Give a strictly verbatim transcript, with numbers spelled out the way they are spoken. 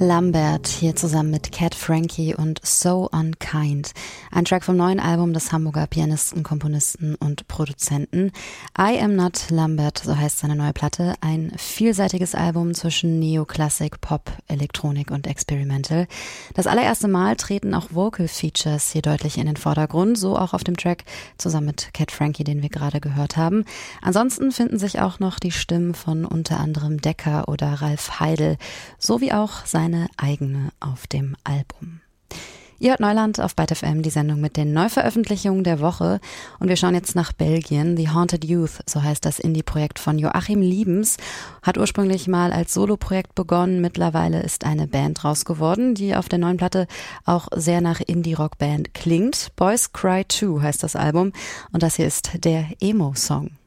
Lambert hier zusammen mit Cat Frankie und So Unkind. Ein Track vom neuen Album des Hamburger Pianisten, Komponisten und Produzenten. I Am Not Lambert, so heißt seine neue Platte. Ein vielseitiges Album zwischen Neoklassik, Pop, Elektronik und Experimental. Das allererste Mal treten auch Vocal Features hier deutlich in den Vordergrund, so auch auf dem Track zusammen mit Cat Frankie, den wir gerade gehört haben. Ansonsten finden sich auch noch die Stimmen von unter anderem Decker oder Ralf Heidel, sowie auch seine eigene auf dem Album. Ihr hört Neuland auf Byte F M, die Sendung mit den Neuveröffentlichungen der Woche. Und wir schauen jetzt nach Belgien. The Haunted Youth, so heißt das Indie-Projekt von Joachim Liebens, hat ursprünglich mal als Soloprojekt begonnen. Mittlerweile ist eine Band draus geworden, die auf der neuen Platte auch sehr nach Indie-Rock-Band klingt. Boys Cry Too heißt das Album. Und das hier ist der Emo-Song.